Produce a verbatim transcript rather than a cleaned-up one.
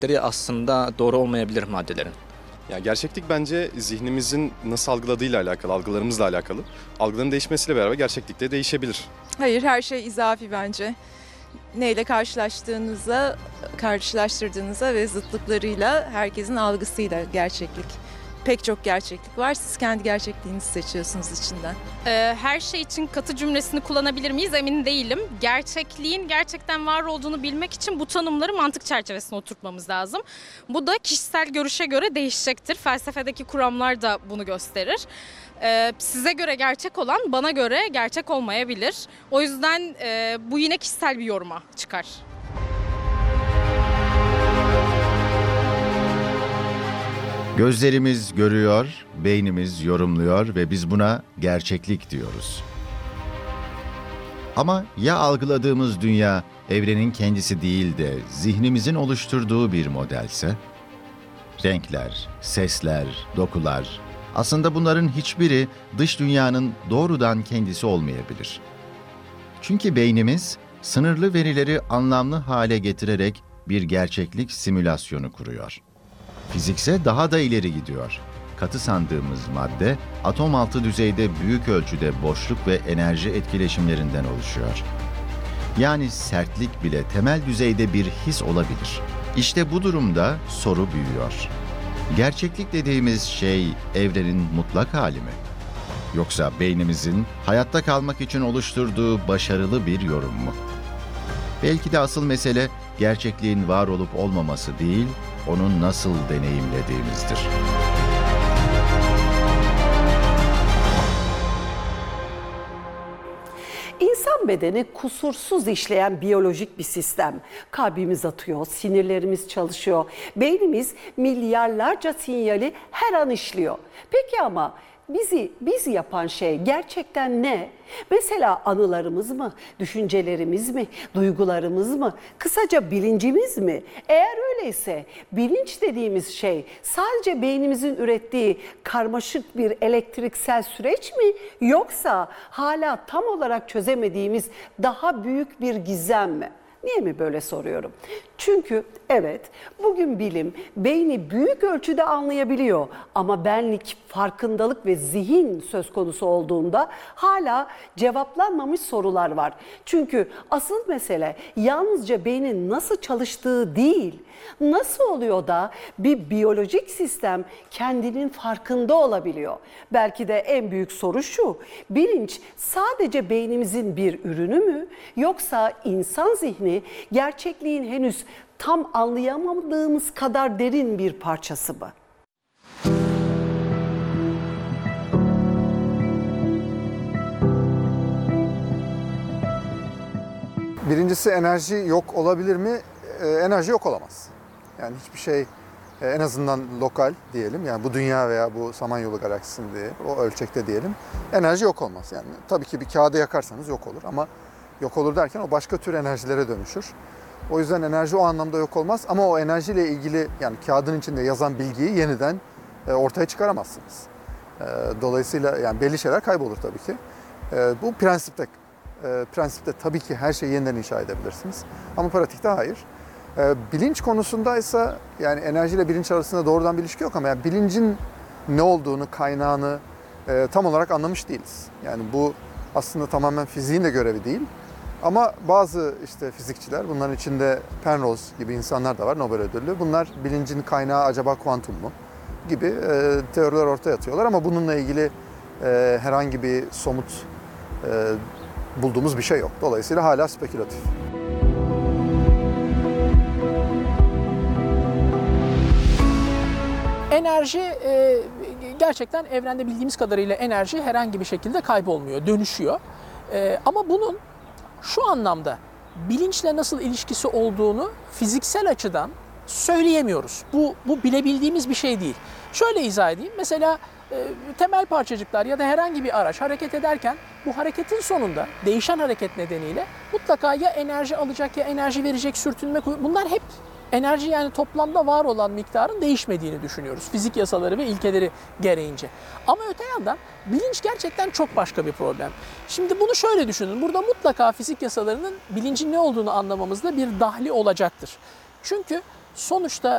aslında doğru olmayabilir maddelerin. Ya gerçeklik bence zihnimizin nasıl algıladığıyla alakalı, algılarımızla alakalı. Algıların değişmesiyle beraber gerçeklik de değişebilir. Hayır, her şey izafi bence. Neyle karşılaştığınıza, karşılaştırdığınıza ve zıtlıklarıyla herkesin algısıyla gerçeklik. Pek çok gerçeklik var. Siz kendi gerçekliğinizi seçiyorsunuz içinden. Ee, her şey için katı cümlesini kullanabilir miyiz emin değilim. Gerçekliğin gerçekten var olduğunu bilmek için bu tanımları mantık çerçevesine oturtmamız lazım. Bu da kişisel görüşe göre değişecektir. Felsefedeki kuramlar da bunu gösterir. Ee, size göre gerçek olan bana göre gerçek olmayabilir. O yüzden e, bu yine kişisel bir yoruma çıkar. Gözlerimiz görüyor, beynimiz yorumluyor ve biz buna gerçeklik diyoruz. Ama ya algıladığımız dünya evrenin kendisi değil de zihnimizin oluşturduğu bir modelse? Renkler, sesler, dokular, aslında bunların hiçbiri dış dünyanın doğrudan kendisi olmayabilir. Çünkü beynimiz sınırlı verileri anlamlı hale getirerek bir gerçeklik simülasyonu kuruyor. Fizikse daha da ileri gidiyor. Katı sandığımız madde, atom altı düzeyde büyük ölçüde boşluk ve enerji etkileşimlerinden oluşuyor. Yani sertlik bile temel düzeyde bir his olabilir. İşte bu durumda soru büyüyor. Gerçeklik dediğimiz şey evrenin mutlak hali mi? Yoksa beynimizin hayatta kalmak için oluşturduğu başarılı bir yorum mu? Belki de asıl mesele gerçekliğin var olup olmaması değil, onu nasıl deneyimlediğimizdir. İnsan bedeni kusursuz işleyen biyolojik bir sistem. Kalbimiz atıyor, sinirlerimiz çalışıyor, beynimiz milyarlarca sinyali her an işliyor. Peki ama bizi biz yapan şey gerçekten ne? Mesela anılarımız mı, düşüncelerimiz mi, duygularımız mı, kısaca bilincimiz mi? Eğer öyleyse bilinç dediğimiz şey sadece beynimizin ürettiği karmaşık bir elektriksel süreç mi, yoksa hala tam olarak çözemediğimiz daha büyük bir gizem mi? Niye mi böyle soruyorum? Çünkü evet, bugün bilim beyni büyük ölçüde anlayabiliyor ama benlik, farkındalık ve zihin söz konusu olduğunda hala cevaplanmamış sorular var. Çünkü asıl mesele yalnızca beynin nasıl çalıştığı değil, nasıl oluyor da bir biyolojik sistem kendinin farkında olabiliyor? Belki de en büyük soru şu: bilinç sadece beynimizin bir ürünü mü, yoksa insan zihni gerçekliğin henüz tam anlayamadığımız kadar derin bir parçası mı? Birincisi, enerji yok olabilir mi? Ee, enerji yok olamaz. Yani hiçbir şey e, en azından lokal diyelim, yani bu dünya veya bu Samanyolu galaksisinde o ölçekte diyelim, enerji yok olmaz. Yani tabii ki bir kağıdı yakarsanız yok olur ama yok olur derken o başka tür enerjilere dönüşür. O yüzden enerji o anlamda yok olmaz ama o enerjiyle ilgili, yani kağıdın içinde yazan bilgiyi yeniden e, ortaya çıkaramazsınız. E, dolayısıyla yani belli şeyler kaybolur tabii ki. E, bu prensipte e, prensipte tabii ki her şeyi yeniden inşa edebilirsiniz ama pratikte hayır. E, bilinç konusundaysa yani enerjiyle bilinç arasında doğrudan bir ilişki yok ama yani bilincin ne olduğunu, kaynağını e, tam olarak anlamış değiliz. Yani bu aslında tamamen fiziğin de görevi değil. Ama bazı işte fizikçiler, bunların içinde Penrose gibi insanlar da var, Nobel ödüllü. Bunlar bilincin kaynağı acaba kuantum mu gibi e, teoriler ortaya atıyorlar ama bununla ilgili e, herhangi bir somut e, bulduğumuz bir şey yok. Dolayısıyla hala spekülatif. Enerji e, gerçekten evrende bildiğimiz kadarıyla enerji herhangi bir şekilde kaybolmuyor, dönüşüyor. E, ama bunun şu anlamda bilinçle nasıl ilişkisi olduğunu fiziksel açıdan söyleyemiyoruz. Bu, bu bilebildiğimiz bir şey değil. Şöyle izah edeyim. Mesela e, temel parçacıklar ya da herhangi bir araç hareket ederken bu hareketin sonunda değişen hareket nedeniyle mutlaka ya enerji alacak ya enerji verecek sürtünme, bunlar hep enerji, yani toplamda var olan miktarın değişmediğini düşünüyoruz. Fizik yasaları ve ilkeleri gereğince. Ama öte yandan bilinç gerçekten çok başka bir problem. Şimdi bunu şöyle düşünün. Burada mutlaka fizik yasalarının bilincin ne olduğunu anlamamızda bir dahli olacaktır. Çünkü sonuçta